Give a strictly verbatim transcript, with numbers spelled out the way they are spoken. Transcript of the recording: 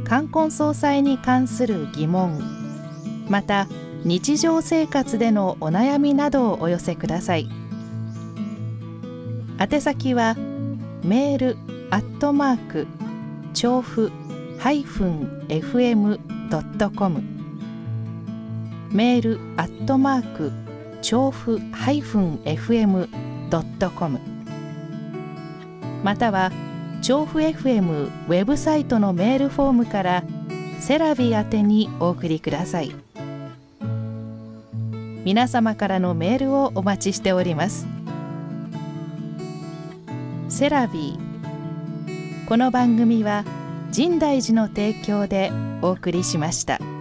冠婚葬祭に関する疑問、また日常生活でのお悩みなどをお寄せください。宛先はメールアットマーク調布ハイフンエフエムドットコム、メールアットマーク調布ハイフンエフエムドットコム、または調布 エフエム ウェブサイトのメールフォームからセラビ宛てにお送りください。皆様からのメールをお待ちしております。セラビー、この番組は深大寺の提供でお送りしました。